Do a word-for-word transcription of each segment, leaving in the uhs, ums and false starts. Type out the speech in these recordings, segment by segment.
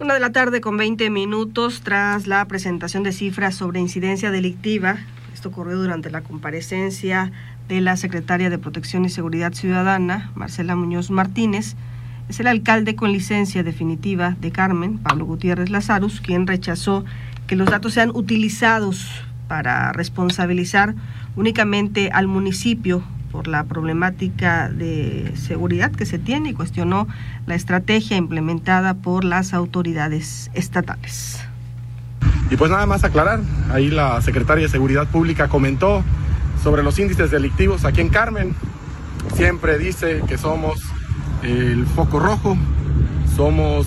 Una de la tarde con veinte minutos, tras la presentación de cifras sobre incidencia delictiva. Esto ocurrió durante la comparecencia de la secretaria de Protección y Seguridad Ciudadana, Marcela Muñoz Martínez. Es el alcalde con licencia definitiva de Carmen, Pablo Gutiérrez Lazarus, quien rechazó que los datos sean utilizados para responsabilizar únicamente al municipio por la problemática de seguridad que se tiene, y cuestionó la estrategia implementada por las autoridades estatales. Y pues nada más aclarar, ahí la secretaria de Seguridad Pública comentó sobre los índices delictivos aquí en Carmen. Siempre dice que somos el foco rojo, somos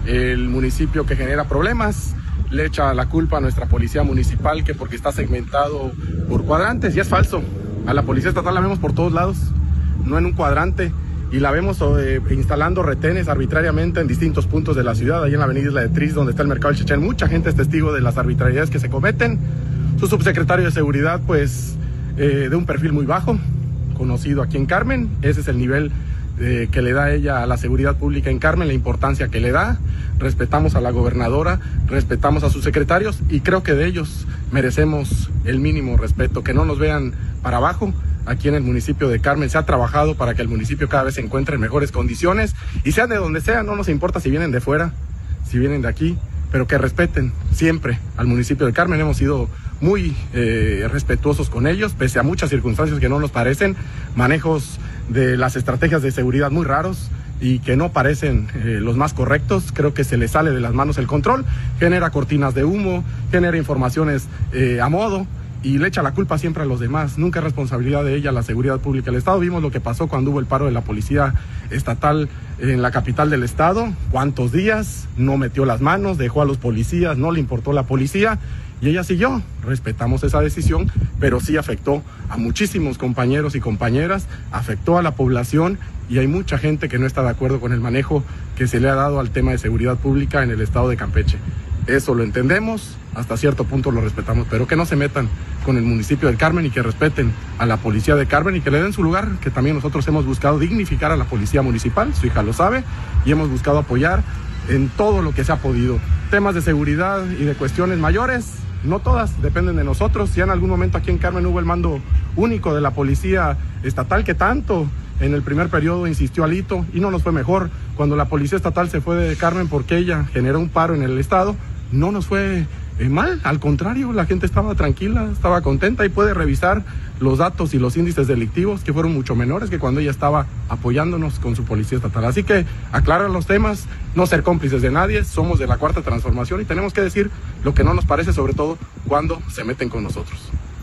el municipio que genera problemas, le echa la culpa a nuestra policía municipal que porque está segmentado por cuadrantes, y es falso. A la policía estatal la vemos por todos lados, no en un cuadrante, y la vemos eh, instalando retenes arbitrariamente en distintos puntos de la ciudad. Ahí en la avenida Isla de Tris, donde está el mercado del Chechén, mucha gente es testigo de las arbitrariedades que se cometen. Su subsecretario de Seguridad, pues, eh, de un perfil muy bajo, conocido aquí en Carmen. Ese es el nivel eh, que le da ella a la seguridad pública en Carmen, la importancia que le da. Respetamos a la gobernadora, respetamos a sus secretarios, y creo que de ellos merecemos el mínimo respeto, que no nos vean para abajo. Aquí en el municipio de Carmen se ha trabajado para que el municipio cada vez se encuentre en mejores condiciones, y sean de donde sean, no nos importa si vienen de fuera, si vienen de aquí, pero que respeten siempre al municipio de Carmen. Hemos sido muy eh, respetuosos con ellos, pese a muchas circunstancias que no nos parecen, manejos de las estrategias de seguridad muy raros y que no parecen eh, los más correctos. Creo que se le sale de las manos el control, genera cortinas de humo, genera informaciones eh, a modo, y le echa la culpa siempre a los demás. Nunca es responsabilidad de ella la seguridad pública del Estado. Vimos lo que pasó cuando hubo el paro de la policía estatal en la capital del Estado. ¿Cuántos días? No metió las manos, dejó a los policías, no le importó la policía, y ella siguió. Respetamos esa decisión, pero sí afectó a muchísimos compañeros y compañeras, afectó a la población, y hay mucha gente que no está de acuerdo con el manejo que se le ha dado al tema de seguridad pública en el estado de Campeche. Eso lo entendemos, hasta cierto punto lo respetamos, pero que no se metan con el municipio de Carmen, y que respeten a la policía de Carmen y que le den su lugar, que también nosotros hemos buscado dignificar a la policía municipal. Su hija lo sabe, y hemos buscado apoyar en todo lo que se ha podido. Temas de seguridad y de cuestiones mayores, no todas dependen de nosotros. Ya en algún momento aquí en Carmen hubo el mando único de la policía estatal, que tanto en el primer periodo insistió Alito, y no nos fue mejor. Cuando la policía estatal se fue de Carmen porque ella generó un paro en el estado, no nos fue eh, mal, al contrario, la gente estaba tranquila, estaba contenta, y puede revisar los datos y los índices delictivos, que fueron mucho menores que cuando ella estaba apoyándonos con su policía estatal. Así que aclarar los temas, no ser cómplices de nadie. Somos de la Cuarta Transformación y tenemos que decir lo que no nos parece, sobre todo cuando se meten con nosotros.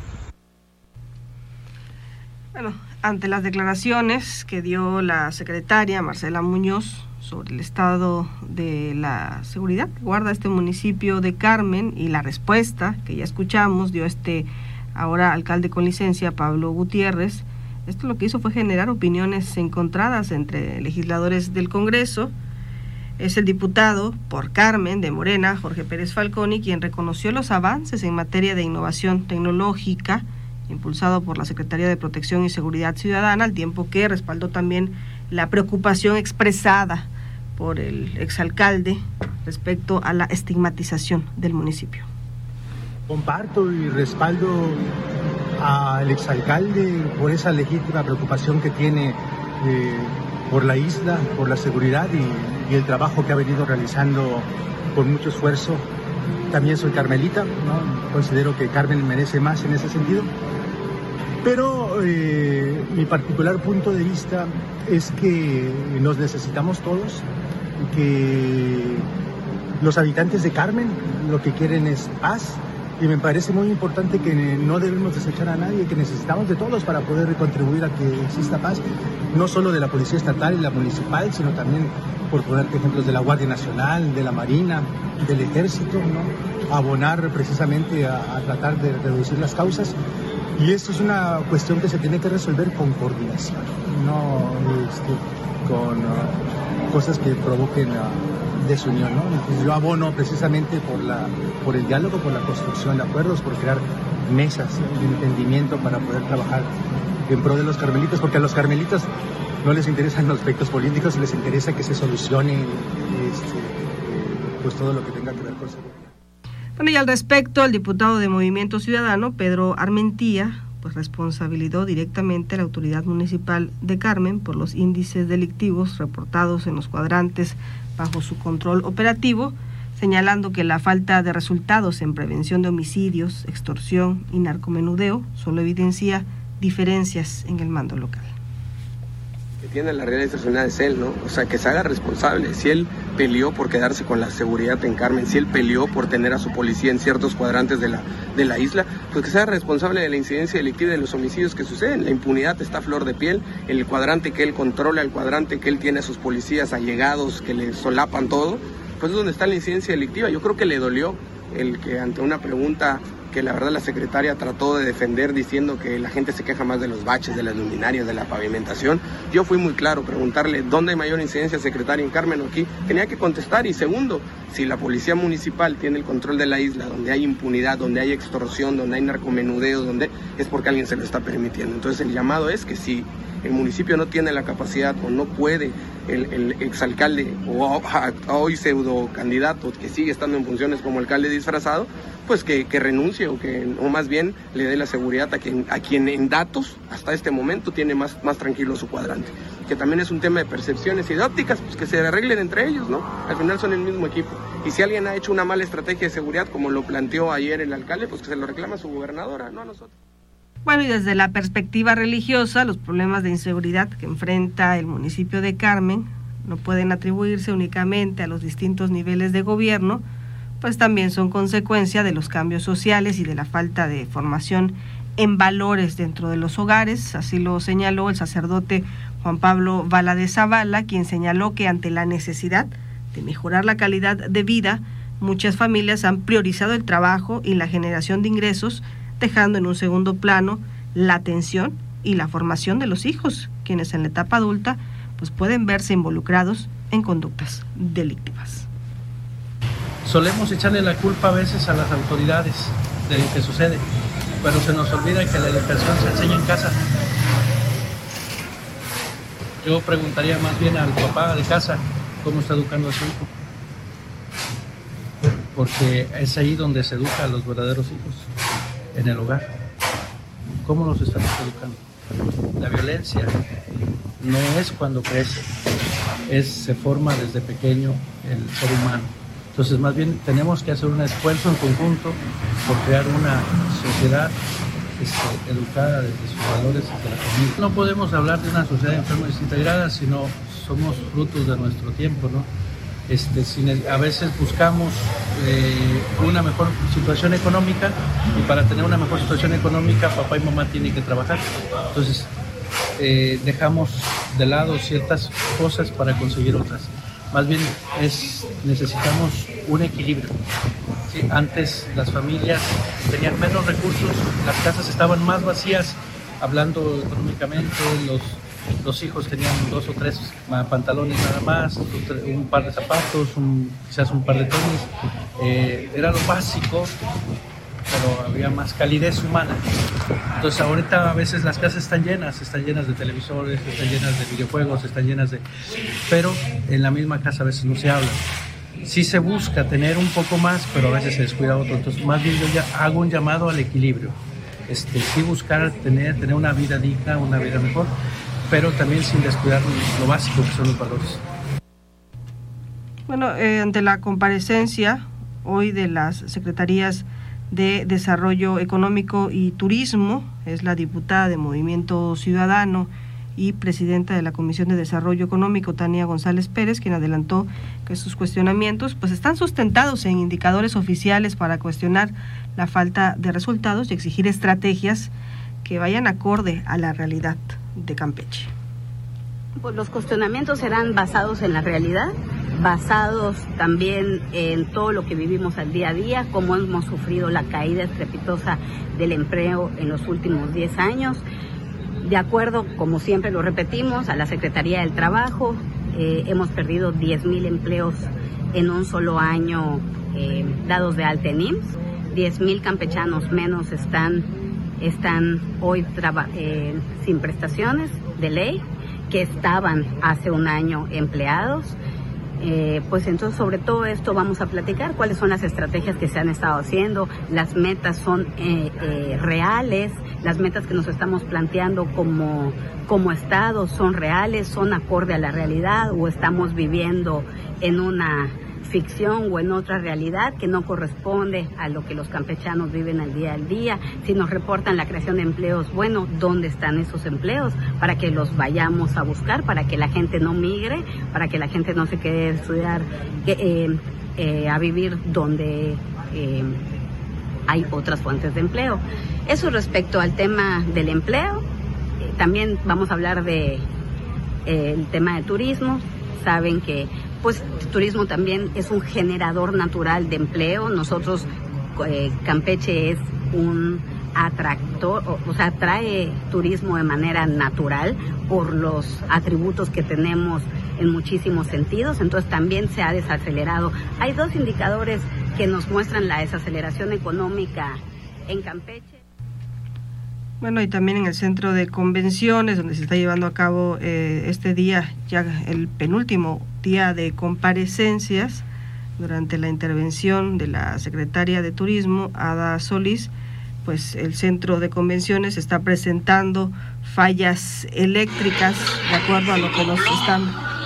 Bueno, ante las declaraciones que dio la secretaria Marcela Muñoz sobre el estado de la seguridad que guarda este municipio de Carmen, y la respuesta que ya escuchamos dio este ahora alcalde con licencia, Pablo Gutiérrez, esto lo que hizo fue generar opiniones encontradas entre legisladores del Congreso. Es el diputado por Carmen de Morena, Jorge Pérez Falconi, quien reconoció los avances en materia de innovación tecnológica impulsado por la Secretaría de Protección y Seguridad Ciudadana, al tiempo que respaldó también la preocupación expresada por el exalcalde respecto a la estigmatización del municipio. Comparto y respaldo al exalcalde por esa legítima preocupación que tiene eh, por la isla, por la seguridad y, y el trabajo que ha venido realizando con mucho esfuerzo. También soy carmelita, ¿no? Considero que Carmen merece más en ese sentido. Pero eh, mi particular punto de vista es que nos necesitamos todos, que los habitantes de Carmen lo que quieren es paz, y me parece muy importante que no debemos desechar a nadie, que necesitamos de todos para poder contribuir a que exista paz, no solo de la Policía Estatal y la Municipal, sino también, por poner ejemplos, de la Guardia Nacional, de la Marina, del Ejército, ¿no? Abonar precisamente a, a tratar de reducir las causas. Y esto es una cuestión que se tiene que resolver con coordinación, no este, con uh, cosas que provoquen uh, desunión, ¿no? Entonces yo abono precisamente por, la, por el diálogo, por la construcción de acuerdos, por crear mesas de entendimiento para poder trabajar en pro de los carmelitas, porque a los carmelitas no les interesan los aspectos políticos, les interesa que se solucione este, pues todo lo que tenga que ver con seguridad. Bueno, y al respecto, el diputado de Movimiento Ciudadano, Pedro Armentía, pues responsabilizó directamente a la autoridad municipal de Carmen por los índices delictivos reportados en los cuadrantes bajo su control operativo, señalando que la falta de resultados en prevención de homicidios, extorsión y narcomenudeo solo evidencia diferencias en el mando local. Que tiene la realidad institucional es él, ¿no? O sea, que se haga responsable. Si él peleó por quedarse con la seguridad en Carmen, si él peleó por tener a su policía en ciertos cuadrantes de la, de la isla, pues que se haga responsable de la incidencia delictiva y de los homicidios que suceden. La impunidad está a flor de piel, el cuadrante que él controla, el cuadrante que él tiene a sus policías allegados que le solapan todo, pues es donde está la incidencia delictiva. Yo creo que le dolió el que ante una pregunta que la verdad la secretaria trató de defender diciendo que la gente se queja más de los baches, de las luminarias, de la pavimentación. Yo fui muy claro, preguntarle dónde hay mayor incidencia secretaria en Carmen o aquí, tenía que contestar. Y segundo, si la policía municipal tiene el control de la isla, donde hay impunidad, donde hay extorsión, donde hay narcomenudeo, donde es porque alguien se lo está permitiendo. Entonces el llamado es que si el municipio no tiene la capacidad o no puede, el, el exalcalde o hoy pseudo candidato que sigue estando en funciones como alcalde disfrazado, pues que, que renuncie o que o más bien le dé la seguridad a quien, a quien en datos hasta este momento tiene más, más tranquilo su cuadrante. Que también es un tema de percepciones y de ópticas, pues que se arreglen entre ellos, ¿no? Al final son el mismo equipo. Y si alguien ha hecho una mala estrategia de seguridad, como lo planteó ayer el alcalde, pues que se lo reclama a su gobernadora, no a nosotros. Bueno, y desde la perspectiva religiosa, los problemas de inseguridad que enfrenta el municipio de Carmen no pueden atribuirse únicamente a los distintos niveles de gobierno, pues también son consecuencia de los cambios sociales y de la falta de formación en valores dentro de los hogares. Así lo señaló el sacerdote Juan Pablo Valadez Zavala, quien señaló que ante la necesidad de mejorar la calidad de vida, muchas familias han priorizado el trabajo y la generación de ingresos, dejando en un segundo plano la atención y la formación de los hijos, quienes en la etapa adulta pues pueden verse involucrados en conductas delictivas. Solemos echarle la culpa a veces a las autoridades de lo que sucede, pero se nos olvida que la educación se enseña en casa. Yo preguntaría más bien al papá de casa cómo está educando a su hijo, porque es ahí donde se educa a los verdaderos hijos, en el hogar. ¿Cómo los estamos educando? La violencia no es cuando crece, es, se forma desde pequeño el ser humano. Entonces, más bien tenemos que hacer un esfuerzo en conjunto por crear una sociedad este, educada desde sus valores, desde la familia. No podemos hablar de una sociedad enferma y desintegrada, sino somos frutos de nuestro tiempo, ¿no? Este, sin, a veces buscamos eh, una mejor situación económica, y para tener una mejor situación económica papá y mamá tienen que trabajar. Entonces eh, dejamos de lado ciertas cosas para conseguir otras. Más bien es, necesitamos un equilibrio. ¿Sí? Antes las familias tenían menos recursos, las casas estaban más vacías, hablando económicamente, los Los hijos tenían dos o tres pantalones nada más, un par de zapatos, un, quizás un par de tenis. Eh, era lo básico, pero había más calidez humana. Entonces ahorita a veces las casas están llenas, están llenas de televisores, están llenas de videojuegos, están llenas de... Pero en la misma casa a veces no se habla. Sí se busca tener un poco más, pero a veces se descuida otro. Entonces más bien yo ya hago un llamado al equilibrio. Este, sí buscar tener, tener una vida digna, una vida mejor, pero también sin descuidar lo básico que son los valores. Bueno, eh, ante la comparecencia hoy de las Secretarías de Desarrollo Económico y Turismo, es la diputada de Movimiento Ciudadano y presidenta de la Comisión de Desarrollo Económico, Tania González Pérez, quien adelantó que sus cuestionamientos pues están sustentados en indicadores oficiales para cuestionar la falta de resultados y exigir estrategias que vayan acorde a la realidad de Campeche. Pues los cuestionamientos serán basados en la realidad, basados también en todo lo que vivimos al día a día, cómo hemos sufrido la caída estrepitosa del empleo en los últimos diez años. De acuerdo, como siempre lo repetimos, a la Secretaría del Trabajo, eh, hemos perdido diez mil empleos en un solo año eh, dados de alta en I M S S. diez mil campechanos menos están, están hoy traba, eh, sin prestaciones de ley, que estaban hace un año empleados. Eh, pues entonces sobre todo esto vamos a platicar cuáles son las estrategias que se han estado haciendo, las metas son eh, eh, reales, las metas que nos estamos planteando como, como Estado son reales, son acorde a la realidad o estamos viviendo en una ficción o en otra realidad que no corresponde a lo que los campechanos viven al día al día. Si nos reportan la creación de empleos, bueno, ¿dónde están esos empleos? Para que los vayamos a buscar, para que la gente no migre, para que la gente no se quede a estudiar, eh, eh, a vivir donde eh, hay otras fuentes de empleo. Eso respecto al tema del empleo. Eh, también vamos a hablar de eh, el tema de turismo. Saben que pues turismo también es un generador natural de empleo. Nosotros, eh, Campeche es un atractor, o, o sea, atrae turismo de manera natural por los atributos que tenemos en muchísimos sentidos, entonces también se ha desacelerado. Hay dos indicadores que nos muestran la desaceleración económica en Campeche. Bueno, y también en el centro de convenciones, donde se está llevando a cabo eh, este día, ya el penúltimo día de comparecencias, durante la intervención de la secretaria de Turismo, Ada Solís, pues el centro de convenciones está presentando fallas eléctricas, de acuerdo a lo que nos están...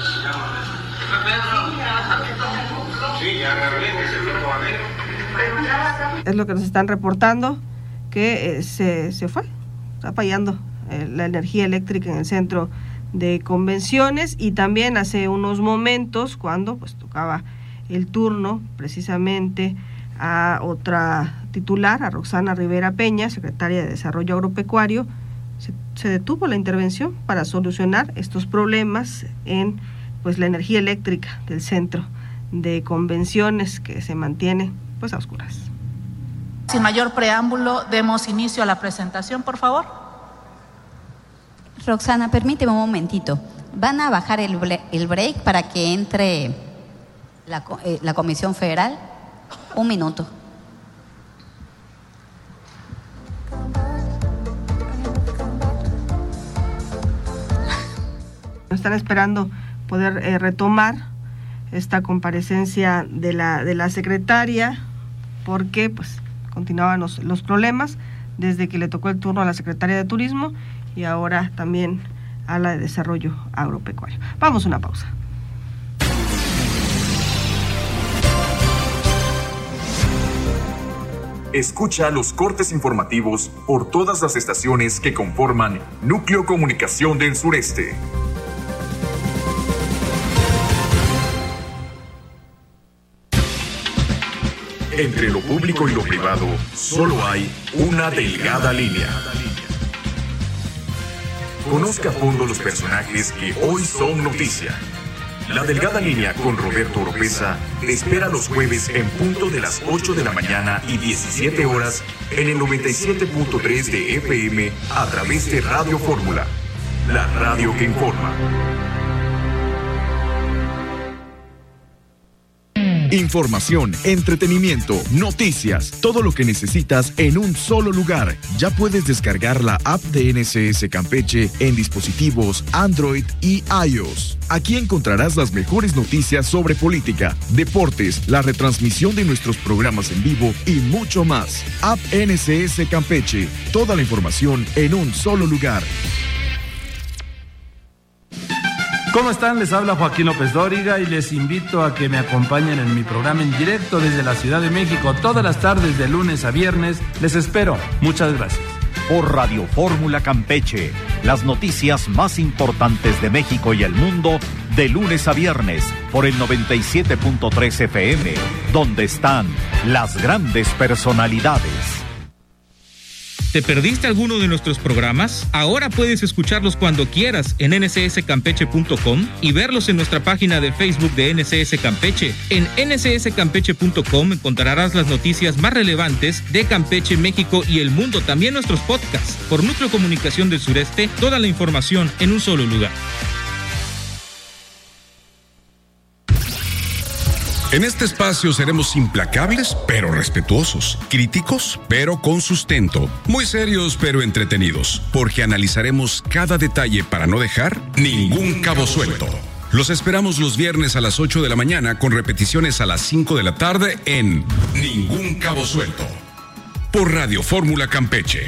Es lo que nos están reportando, que eh, se, se fue. Está fallando eh, la energía eléctrica en el centro de convenciones, y también hace unos momentos, cuando pues tocaba el turno precisamente a otra titular, a Roxana Rivera Peña, secretaria de Desarrollo Agropecuario, se, se detuvo la intervención para solucionar estos problemas en pues la energía eléctrica del centro de convenciones, que se mantiene pues a oscuras. Sin mayor preámbulo, demos inicio a la presentación, por favor. Roxana, permíteme un momentito. Van a bajar el, el break para que entre la, eh, la Comisión Federal. Un minuto. Están esperando poder eh, retomar esta comparecencia de la, de la secretaria, porque pues continuaban los, los problemas desde que le tocó el turno a la secretaria de Turismo y ahora también a la de Desarrollo Agropecuario. Vamos a una pausa. Escucha los cortes informativos por todas las estaciones que conforman Núcleo Comunicación del Sureste. Entre lo público y lo privado, solo hay una delgada línea. Conozca a fondo los personajes que hoy son noticia. La delgada línea con Roberto Oropeza te espera los jueves en punto de las ocho de la mañana y diecisiete horas en el noventa y siete punto tres de F M a través de Radio Fórmula, la radio que informa. Información, entretenimiento, noticias, todo lo que necesitas en un solo lugar. Ya puedes descargar la app de N S S Campeche en dispositivos Android y iOS. Aquí encontrarás las mejores noticias sobre política, deportes, la retransmisión de nuestros programas en vivo y mucho más. App N S S Campeche, toda la información en un solo lugar. ¿Cómo están? Les habla Joaquín López Dóriga y les invito a que me acompañen en mi programa en directo desde la Ciudad de México todas las tardes de lunes a viernes. Les espero. Muchas gracias. Por Radio Fórmula Campeche, las noticias más importantes de México y el mundo de lunes a viernes por el noventa y siete punto tres F M, donde están las grandes personalidades. ¿Te perdiste alguno de nuestros programas? Ahora puedes escucharlos cuando quieras en N S S campeche punto com y verlos en nuestra página de Facebook de N S S Campeche. En N S S campeche punto com encontrarás las noticias más relevantes de Campeche, México y el mundo, también nuestros podcasts. Por Núcleo Comunicación del Sureste, toda la información en un solo lugar. En este espacio seremos implacables, pero respetuosos, críticos, pero con sustento, muy serios, pero entretenidos, porque analizaremos cada detalle para no dejar ningún cabo suelto. Los esperamos los viernes a las ocho de la mañana con repeticiones a las cinco de la tarde en Ningún Cabo Suelto por Radio Fórmula Campeche.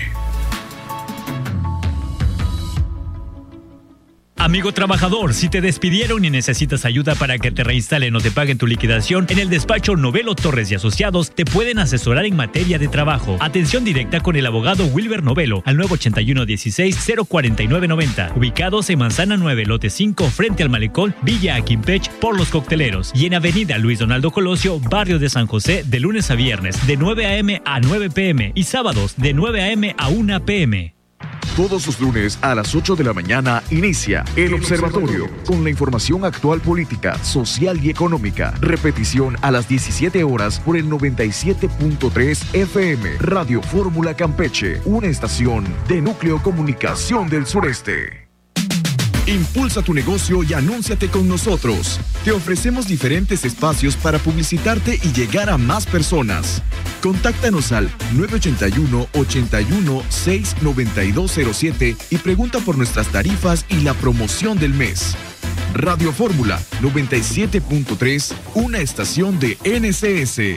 Amigo trabajador, si te despidieron y necesitas ayuda para que te reinstalen o te paguen tu liquidación, en el despacho Novelo Torres y Asociados te pueden asesorar en materia de trabajo. Atención directa con el abogado Wilber Novelo al nueve ochenta y uno dieciséis cero cuarenta y nueve noventa, ubicados en Manzana nueve, lote cinco, frente al Malecón, Villa Aquimpech, por Los Cocteleros, y en Avenida Luis Donaldo Colosio, barrio de San José, de lunes a viernes, de nueve a.m. a nueve p.m. y sábados de nueve a.m. a una p.m. Todos los lunes a las ocho de la mañana inicia El Observatorio con la información actual política, social y económica. Repetición a las diecisiete horas por el noventa y siete punto tres F M. Radio Fórmula Campeche, una estación de Núcleo Comunicación del Sureste. Impulsa tu negocio y anúnciate con nosotros. Te ofrecemos diferentes espacios para publicitarte y llegar a más personas. Contáctanos al nueve ochenta y uno, ochenta y uno, seis noventa y dos cero siete y pregunta por nuestras tarifas y la promoción del mes. Radio Fórmula noventa y siete punto tres, una estación de N C S.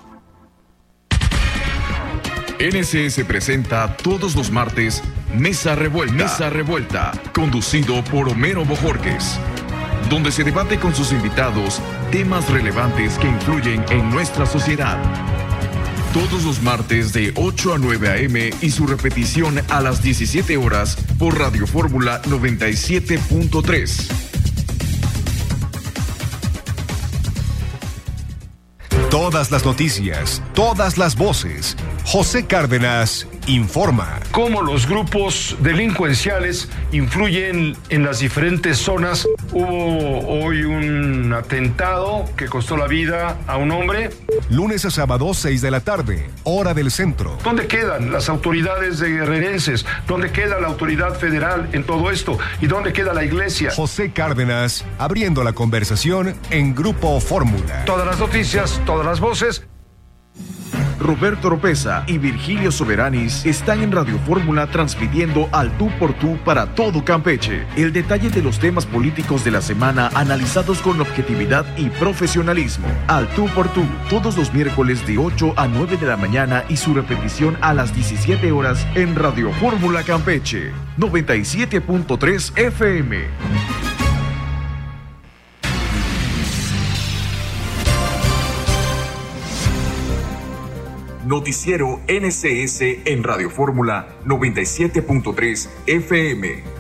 N S S presenta todos los martes Mesa Revuelta. Mesa Revuelta, conducido por Homero Bojorquez, donde se debate con sus invitados temas relevantes que influyen en nuestra sociedad. Todos los martes de ocho a nueve a.m. y su repetición a las diecisiete horas por Radio Fórmula noventa y siete punto tres. Todas las noticias, todas las voces. José Cárdenas informa. Cómo los grupos delincuenciales influyen en las diferentes zonas. Hubo hoy un atentado que costó la vida a un hombre. Lunes a sábado, seis de la tarde, hora del centro. ¿Dónde quedan las autoridades de guerrerenses? ¿Dónde queda la autoridad federal en todo esto? ¿Y dónde queda la iglesia? José Cárdenas, abriendo la conversación en Grupo Fórmula. Todas las noticias, todas las voces. Roberto Oropesa y Virgilio Soberanis están en Radio Fórmula transmitiendo al tú por tú para todo Campeche. El detalle de los temas políticos de la semana analizados con objetividad y profesionalismo. Al tú por tú, todos los miércoles de ocho a nueve de la mañana y su repetición a las diecisiete horas en Radio Fórmula Campeche, noventa y siete punto tres F M. Noticiero N C S en Radio Fórmula noventa y siete punto tres F M.